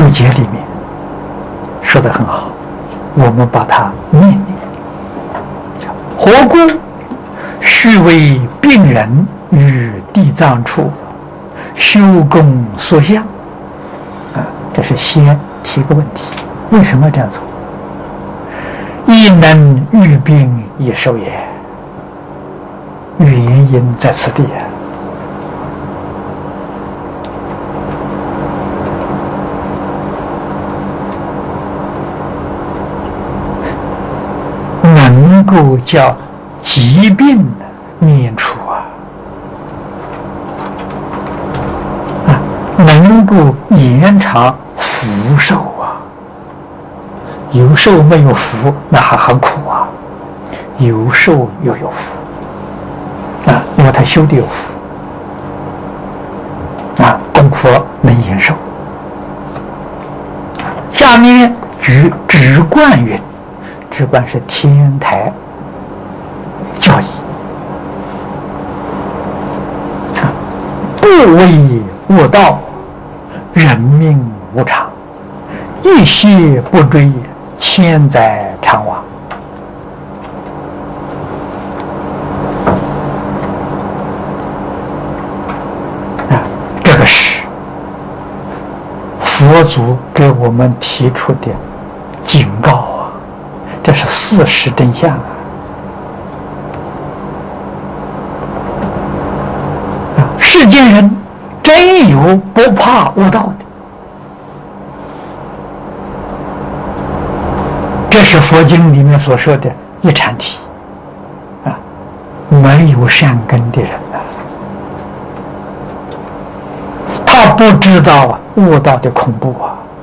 注解里面说得很好，我们把它念念。何故须为病人于地藏处修功所向？这是先提个问题，为什么这样做？亦能愈病以寿也。原因在此地能够叫疾病免除能够延长福寿有寿没有福，那还很苦有寿又有福因为他修的有福供佛能延寿。下面举止观云，止观是天台教义不为恶道，人命无常，一息不追，千载常亡。这个是佛祖给我们提出的警告这是事实真相世间人真有不怕恶道的，这是佛经里面所说的一禅体没有善根的人他不知道恶道的恐怖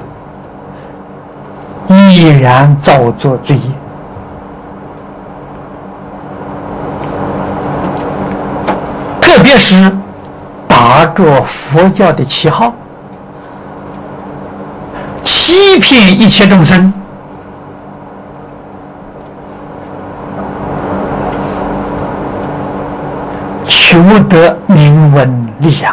依然造作罪业。特别是打着佛教的旗号，欺骗一切众生，求得名闻利养